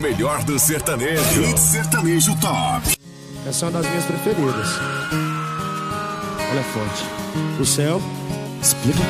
Melhor do sertanejo. Hit Sertanejo Top. Essa é uma das minhas preferidas. Ela é forte. O céu explica